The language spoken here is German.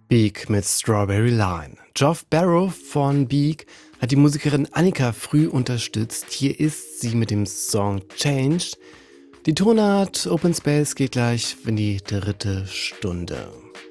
Beak mit Strawberry Line. Geoff Barrow von Beak hat die Musikerin Annika früh unterstützt. Hier ist sie mit dem Song Changed. Die Tonart Open Space geht gleich in die dritte Stunde.